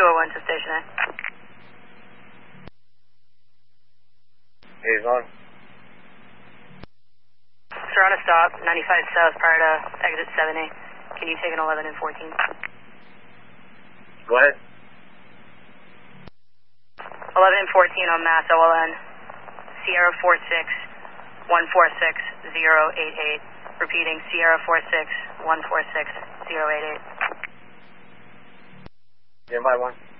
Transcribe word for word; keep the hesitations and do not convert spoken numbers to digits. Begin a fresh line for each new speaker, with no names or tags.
two oh one to station A.
He's on.
Sir, on a stop, ninety-five south prior to exit seven A. Can you take an eleven and fourteen?
Go ahead.
eleven and fourteen on Mass O L N. Sierra four six one four six zero eight eight. Repeating, Sierra four six one four six zero eight eight.
Nearby one.